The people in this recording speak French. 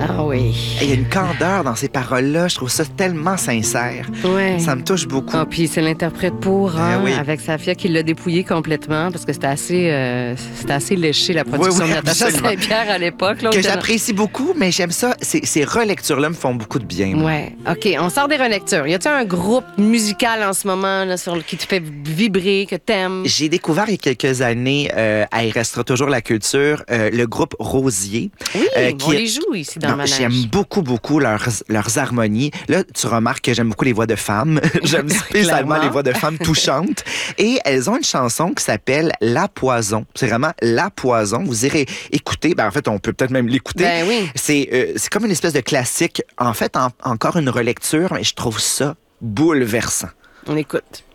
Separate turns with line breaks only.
Ah oui.
Il y a une candeur dans ces paroles-là. Je trouve ça tellement sincère.
Ouais.
Ça me touche beaucoup.
Ah, puis c'est l'interprète pour,
oui.
avec Safia qui l'a dépouillé complètement parce que c'était assez léché la production
Oui,
de Natacha
absolument.
Saint-Pierre à l'époque. Là,
Que j'apprécie beaucoup, mais j'aime ça. Ces relectures-là me font beaucoup de bien. Moi.
Ouais. OK, on sort des relectures. Y a-t-il un groupe musical en ce moment là, qui te fait vibrer, que t'aimes?
J'ai découvert il y a quelques années, à Il restera toujours la culture, le groupe Rosier.
Oui,
qui
on les joue ici dans le manège.
J'aime beaucoup leurs harmonies. Là, tu remarques que j'aime beaucoup les voix de femmes. J'aime spécialement les voix de femmes touchantes. Et elles ont une chanson qui s'appelle La Poison. C'est vraiment La Poison. Vous irez écouter. En fait, on peut peut-être même l'écouter.
Ben oui.
C'est comme une espèce de classique. En fait, encore une relecture, mais je trouve ça bouleversant.
On écoute.